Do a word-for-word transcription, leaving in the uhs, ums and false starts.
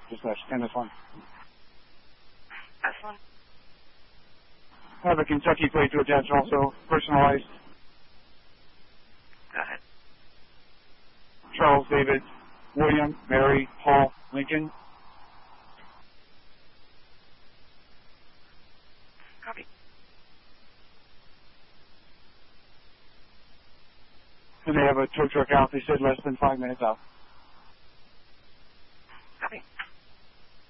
Dispatch, ten S one. S one. I have a Kentucky plate to attach also, personalized. Go ahead. Charles David, William, Mary, Paul, Lincoln. Copy. And they have a tow truck out. They said less than five minutes out.